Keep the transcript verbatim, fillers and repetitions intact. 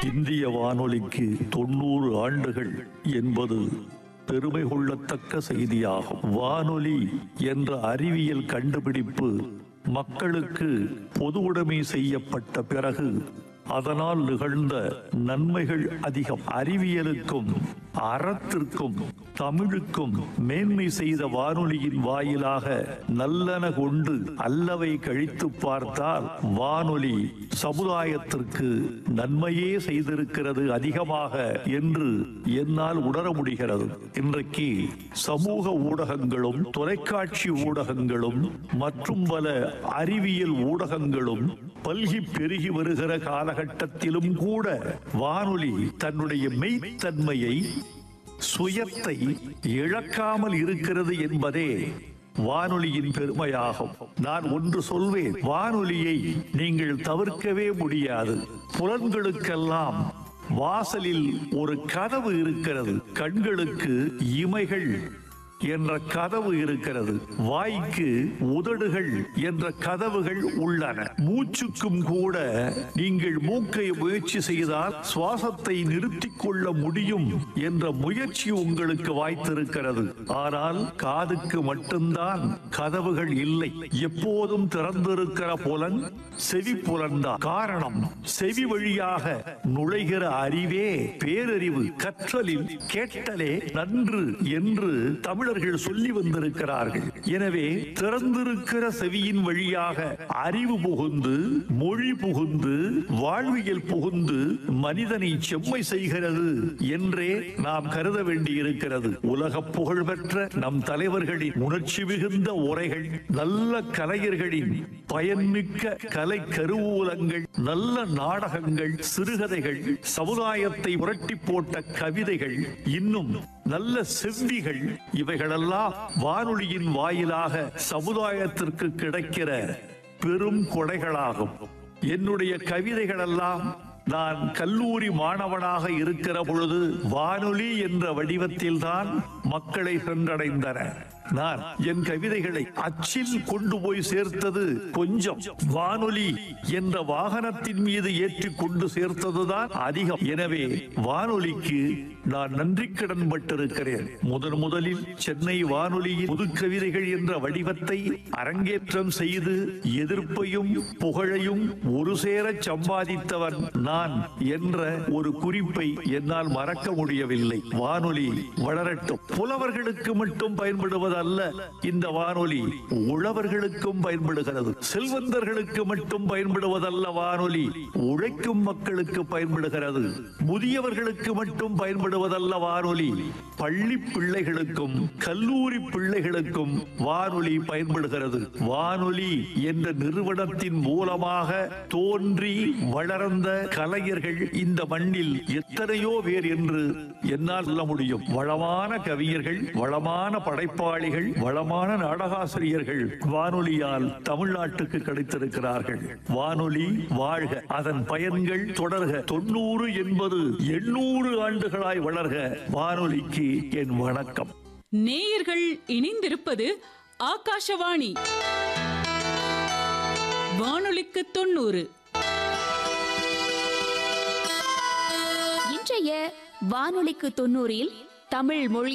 இந்திய வானொலிக்கு தொண்ணூறு ஆண்டுகள் என்பது பெருமை கொள்ளத்தக்க செய்தியாகும். வானொலி என்ற அறிவியல் கண்டுபிடிப்பு மக்களுக்கு பொது உடைமை செய்யப்பட்ட பிறகு அதனால் நிகழ்ந்த நன்மைகள் அதிகம். அறிவியலுக்கும் அறத்திற்கும் தமிழுக்கும் மேன்மை செய்த வானொலியின் வாயிலாக நல்லன கொண்டு அல்லவை கழித்து பார்த்தால் வானொலி சமுதாயத்திற்கு நன்மையே செய்திருக்கிறது அதிகமாக என்று என்னால் உணர முடிகிறது. இன்றைக்கு சமூக ஊடகங்களும் தொலைக்காட்சி ஊடகங்களும் மற்றும் பல அறிவியல் ஊடகங்களும் பல்கி பெருகி வருகிற காலகட்டத்திலும் கூட வானொலி தன்னுடைய மெய்த்தன்மையை சுயத்தை இழக்காமல் இருக்கிறது என்பதே வானொலியின் பெருமையாகும். நான் ஒன்று சொல்வேன், வானொலியை நீங்கள் தவிர்க்கவே முடியாது. புலன்களுக்கெல்லாம் வாசலில் ஒரு கதவு இருக்கிறது. கண்களுக்கு இமைகள் என்ற கதவு இருக்கிறது. வாய்க்கு உதடுகள் என்ற கதவுகள் உள்ளன. மூச்சுக்கும் கூட நீங்கள் மூக்கை முயற்சி செய்தால் சுவாசத்தை நிறுத்திக் கொள்ள முடியும் என்ற முயற்சி உங்களுக்கு வாய்த்திருக்கிறது. ஆனால் காதுக்கு மட்டும்தான் கதவுகள் இல்லை. எப்போதும் திறந்திருக்கிற புலன் செவி புலன்தான். காரணம், செவி வழியாக நுழைகிற அறிவே பேரறிவு. கற்றலில் கேட்டலே நன்று என்று தமிழர்கள் சொல்லி வந்திருக்கிறார்கள். எனவே திறந்திருக்கிற செவியின் வழியாக அறிவு புகுந்து, மொழி புகுந்து, வாழ்வியல் புகுந்து மனிதனை செம்மை செய்கிறது என்றே நாம் கருத வேண்டியிருக்கிறது. உலக புகழ் பெற்ற நம் தலைவர்களின் உணர்ச்சி மிகுந்த உரைகள், நல்ல கலைஞர்களின் பயன்மிக்க கலை கருவூலங்கள், நல்ல நாடகங்கள், சிறுகதைகள், சமுதாயத்தை புரட்டி போட்ட கவிதைகள், இன்னும் நல்ல செவ்விகள், இவைகளெல்லாம் வானொலியின் வாயிலாக சமுதாயத்திற்கு கிடைக்கிற பெரும் கொடைகளாகும். என்னுடைய கவிதைகளெல்லாம் நான் கல்லூரி மாணவனாக இருக்கிற பொழுது வானொலி என்ற வடிவத்தில் தான் மக்களை சென்றடைந்தன. நான் என் கவிதைகளை அச்சில் கொண்டு போய் சேர்த்தது கொஞ்சம், வானொலி என்ற வாகனத்தின் மீது ஏற்றி கொண்டு சேர்த்ததுதான் அதிகம். எனவே வானொலிக்கு நான் நன்றி கடன் பட்டிருக்கிறேன். முதன் முதலில் சென்னை வானொலியின் புது கவிதைகள் என்ற வடிவத்தை அரங்கேற்றம் செய்து எதிர்ப்பையும் புகழையும் ஒரு சேர சம்பாதித்தவன் நான் என்ற ஒரு குறிப்பை என்னால் மறக்க முடியவில்லை. வானொலி வளரட்டும். புலவர்களுக்கு மட்டும் பயன்படுவதல்ல இந்த வானொலி, உழவர்களுக்கும் பயன்படுகிறது. செல்வந்தர்களுக்கு மட்டும் பயன்படுவதல்ல வானொலி, உழைக்கும் மக்களுக்கு பயன்படுகிறது. முதியவர்களுக்கு மட்டும் பயன்படுவதல்ல வானொலி, பள்ளி பிள்ளைகளுக்கும் கல்லூரி பிள்ளைகளுக்கும் வானொலி பயன்படுகிறது. வானொலி என்ற நிறுவனத்தின் மூலமாக தோன்றி வளர்ந்த கலைஞர்கள் இந்த மண்ணில் எத்தனையோ பேர் என்று என்னால் சொல்ல முடியும். வளமான கவிஞர்கள், வளமான படைப்பாளிகள், வளமான நாடகாசிரியர்கள் வானொலியால் தமிழ்நாட்டுக்கு கிடைத்திருக்கிறார்கள். வானொலி வாழ்க, அதன் பயன்கள் தொடர்க. தொண்ணூறு என்பது எண்ணூறு ஆண்டுகளாய் வளர்க. வானொலிக்கு என் வணக்கம். நேயர்கள் இணைந்திருப்பது ஆகாஷவாணி வானொலிக்கு தொண்ணூறு. இன்றைய வானொலிக்கு தொண்ணூறில் தமிழ் மொழி